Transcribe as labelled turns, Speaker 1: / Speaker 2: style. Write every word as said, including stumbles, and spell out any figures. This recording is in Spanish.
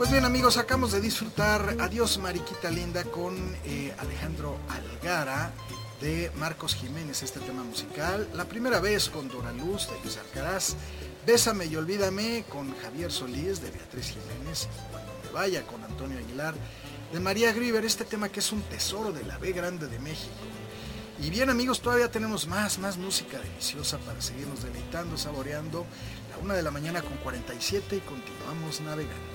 Speaker 1: Pues bien amigos, acabamos de disfrutar Adiós Mariquita Linda con eh, Alejandro Algara de Marcos Jiménez, este tema musical. La primera vez con Dora Luz de Luis Alcaraz. Bésame y olvídame con Javier Solís de Beatriz Jiménez. Cuando me vaya con Antonio Aguilar de María Grieber, este tema que es un tesoro de la B Grande de México. Y bien amigos, todavía tenemos más, más música deliciosa para seguirnos deleitando, saboreando. La una de la mañana con cuarenta y siete y continuamos navegando.